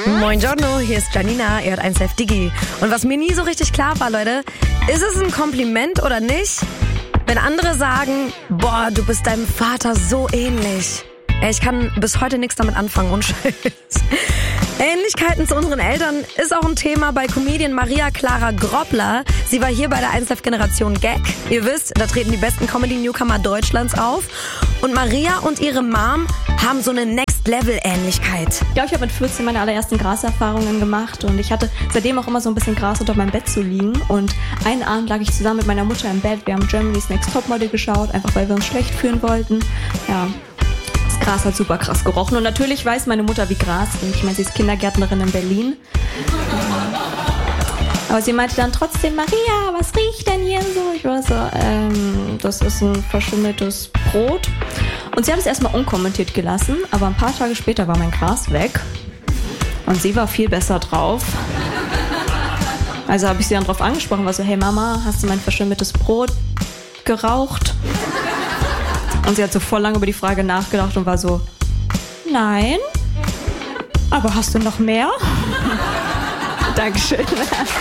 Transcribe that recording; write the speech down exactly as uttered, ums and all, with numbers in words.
Moin Giorno, hier ist Janina, ihr hört eins Live Digi. Und was mir nie so richtig klar war, Leute, ist es ein Kompliment oder nicht, wenn andere sagen, boah, du bist deinem Vater so ähnlich. Ey, ich kann bis heute nichts damit anfangen, und Scheiß. Ähnlichkeiten zu unseren Eltern ist auch ein Thema bei Comedian Maria Clara Groppler. Sie war hier bei der eins Live Generation Gag. Ihr wisst, da treten die besten Comedy-Newcomer Deutschlands auf. Und Maria und ihre Mom haben so eine Next-Level-Ähnlichkeit. Ich glaube, ich habe mit vierzehn meine allerersten Graserfahrungen gemacht und ich hatte seitdem auch immer so ein bisschen Gras unter meinem Bett zu liegen. Und einen Abend lag ich zusammen mit meiner Mutter im Bett. Wir haben Germany's Next Topmodel geschaut, einfach weil wir uns schlecht fühlen wollten. Ja, das Gras hat super krass gerochen und natürlich weiß meine Mutter, wie Gras riecht. Ich meine, sie ist Kindergärtnerin in Berlin. Aber sie meinte dann trotzdem, Maria, was riecht denn hier so? Ich war so, ähm, das ist ein verschimmeltes Brot. Und sie hat es erstmal unkommentiert gelassen, aber ein paar Tage später war mein Gras weg. Und sie war viel besser drauf. Also habe ich sie dann drauf angesprochen, war so, hey Mama, hast du mein verschimmeltes Brot geraucht? Und sie hat so voll lange über die Frage nachgedacht und war so, nein, aber hast du noch mehr? Dankeschön.